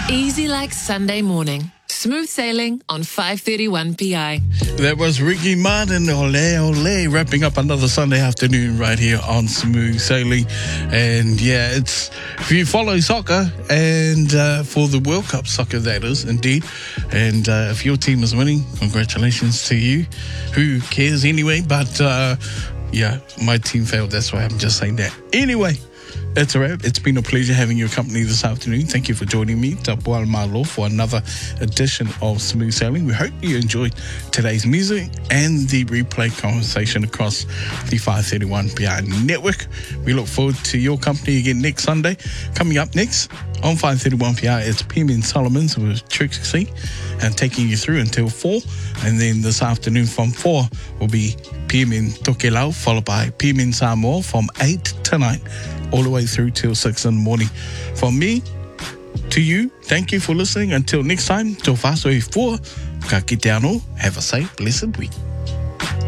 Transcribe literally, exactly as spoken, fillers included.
Easy like Sunday morning. Smooth sailing on five thirty-one P I. That was Ricky Martin, ole ole, wrapping up another Sunday afternoon right here on Smooth Sailing. And yeah, it's if you follow soccer and uh, for the World Cup soccer, that is indeed. And uh, if your team is winning, congratulations to you. Who cares anyway? But uh, yeah, my team failed. That's why I'm just saying that. Anyway. It's a wrap. It's been a pleasure having your company this afternoon. Thank you for joining me, Tapual Malo, for another edition of Smooth Sailing. We hope you enjoyed today's music and the replay conversation across the five thirty-one P I network. We look forward to your company again next Sunday. Coming up next on five thirty-one P I, it's Pimin Solomons with Trixie and taking you through until four. And then this afternoon from four will be Pimin Tokelau, followed by Pimin Samoa from eight to nine. All the way through till six in the morning. From me to you, thank you for listening. Until next time, tō whāsoi fua, ka kite anō. Have a safe, blessed week.